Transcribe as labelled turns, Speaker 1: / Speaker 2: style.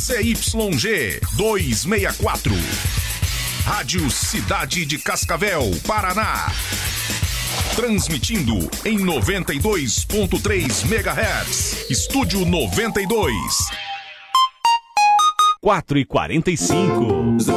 Speaker 1: ZYG 264. Rádio Cidade de Cascavel, Paraná. Transmitindo em 92.3 MHz. Estúdio 92.
Speaker 2: 4h45.